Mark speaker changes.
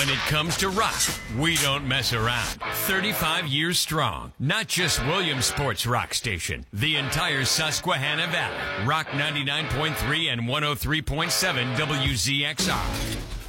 Speaker 1: When it comes to rock, we don't mess around. 35 years strong. Not just Williamsport's rock station. The entire Susquehanna Valley. Rock 99.3 and 103.7 WZXR.